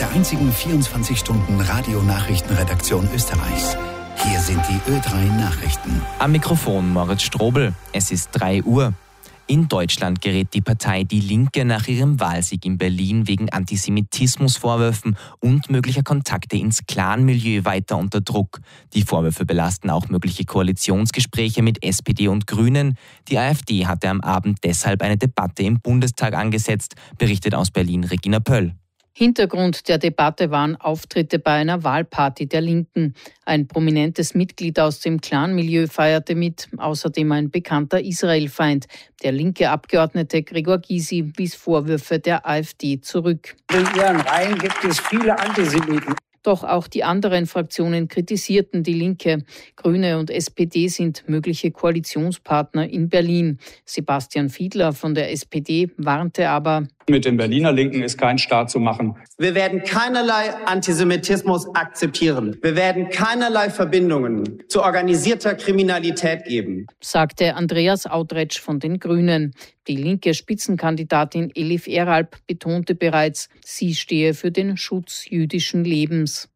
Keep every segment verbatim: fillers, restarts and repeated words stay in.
der einzigen vierundzwanzig Stunden Radionachrichtenredaktion Österreichs. Hier sind die Ö drei Nachrichten. Am Mikrofon Moritz Strobel. Es ist drei Uhr. In Deutschland gerät die Partei Die Linke nach ihrem Wahlsieg in Berlin wegen Antisemitismusvorwürfen und möglicher Kontakte ins Clanmilieu weiter unter Druck. Die Vorwürfe belasten auch mögliche Koalitionsgespräche mit S P D und Grünen. Die AfD hatte am Abend deshalb eine Debatte im Bundestag angesetzt, berichtet aus Berlin Regina Pöll. Hintergrund der Debatte waren Auftritte bei einer Wahlparty der Linken. Ein prominentes Mitglied aus dem Clanmilieu feierte mit, außerdem ein bekannter Israelfeind. Der linke Abgeordnete Gregor Gysi wies Vorwürfe der AfD zurück. In ihren Reihen gibt es viele Antisemiten. Doch auch die anderen Fraktionen kritisierten die Linke. Grüne und S P D sind mögliche Koalitionspartner in Berlin. Sebastian Fiedler von der S P D warnte aber: Mit den Berliner Linken ist kein Staat zu machen. Wir werden keinerlei Antisemitismus akzeptieren. Wir werden keinerlei Verbindungen zu organisierter Kriminalität geben, sagte Andreas Autretsch von den Grünen. Die linke Spitzenkandidatin Elif Eralp betonte bereits, sie stehe für den Schutz jüdischen Lebens.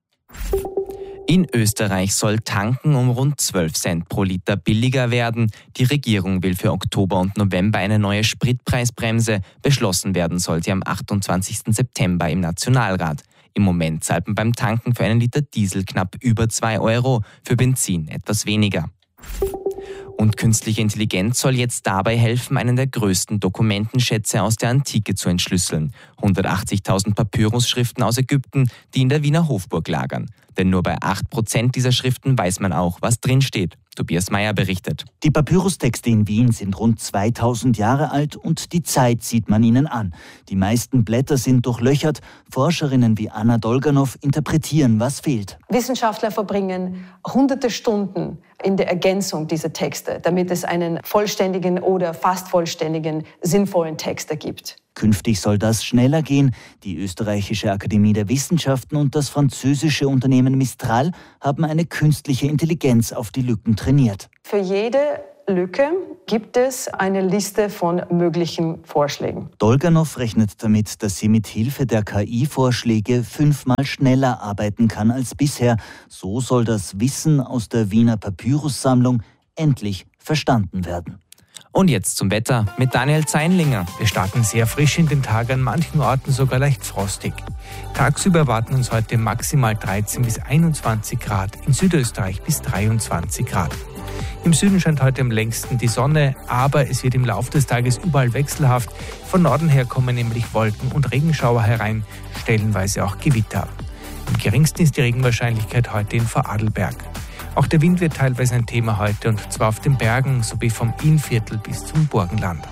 In Österreich soll Tanken um rund zwölf Cent pro Liter billiger werden. Die Regierung will für Oktober und November eine neue Spritpreisbremse. Beschlossen werden soll sie am achtundzwanzigsten September im Nationalrat. Im Moment zahlt man beim Tanken für einen Liter Diesel knapp über zwei Euro, für Benzin etwas weniger. Und künstliche Intelligenz soll jetzt dabei helfen, einen der größten Dokumentenschätze aus der Antike zu entschlüsseln. hundertachtzigtausend Papyrusschriften aus Ägypten, die in der Wiener Hofburg lagern. Denn nur bei acht Prozent dieser Schriften weiß man auch, was drinsteht. Tobias Meyer berichtet. Die Papyrustexte in Wien sind rund zweitausend Jahre alt und die Zeit sieht man ihnen an. Die meisten Blätter sind durchlöchert. Forscherinnen wie Anna Dolganow interpretieren, was fehlt. Wissenschaftler verbringen hunderte Stunden in der Ergänzung dieser Texte, damit es einen vollständigen oder fast vollständigen, sinnvollen Text ergibt. Künftig soll das schneller gehen. Die Österreichische Akademie der Wissenschaften und das französische Unternehmen Mistral haben eine künstliche Intelligenz auf die Lücken trainiert. Für jede Lücke gibt es eine Liste von möglichen Vorschlägen. Dolganow rechnet damit, dass sie mit Hilfe der K I-Vorschläge fünfmal schneller arbeiten kann als bisher. So soll das Wissen aus der Wiener Papyrussammlung endlich verstanden werden. Und jetzt zum Wetter mit Daniel Zeinlinger. Wir starten sehr frisch in den Tag, an manchen Orten sogar leicht frostig. Tagsüber erwarten uns heute maximal dreizehn bis einundzwanzig Grad, in Südösterreich bis dreiundzwanzig Grad. Im Süden scheint heute am längsten die Sonne, aber es wird im Laufe des Tages überall wechselhaft. Von Norden her kommen nämlich Wolken und Regenschauer herein, stellenweise auch Gewitter. Am geringsten ist die Regenwahrscheinlichkeit heute in Vorarlberg. Auch der Wind wird teilweise ein Thema heute, und zwar auf den Bergen sowie vom Innviertel bis zum Burgenland.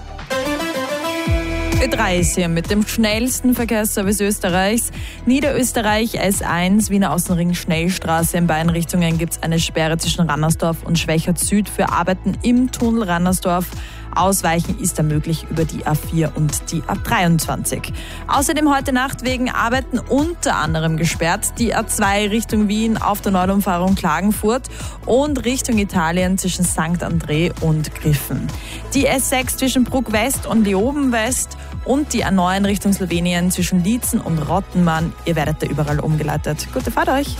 Ö drei ist hier mit dem schnellsten Verkehrsservice Österreichs. Niederösterreich S eins, Wiener Außenring Schnellstraße. In beiden Richtungen gibt es eine Sperre zwischen Rannersdorf und Schwächert Süd für Arbeiten im Tunnel Rannersdorf. Ausweichen ist da möglich über die A vier und die A dreiundzwanzig. Außerdem heute Nacht wegen Arbeiten unter anderem gesperrt die A zwei Richtung Wien auf der Nordumfahrung Klagenfurt und Richtung Italien zwischen Sankt André und Griffen. Die S sechs zwischen Bruck West und Leoben West und die A neun Richtung Slowenien zwischen Liezen und Rottenmann. Ihr werdet da überall umgeleitet. Gute Fahrt euch!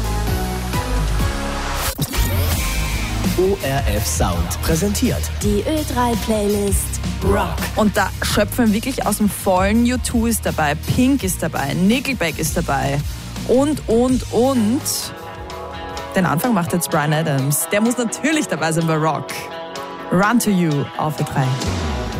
O R F Sound präsentiert die Ö drei Playlist Rock. Und da schöpfen wir wirklich aus dem Vollen. U zwei ist dabei, Pink ist dabei, Nickelback ist dabei und, und, und. Den Anfang macht jetzt Bryan Adams. Der muss natürlich dabei sein bei Rock. Run to You auf Ö drei.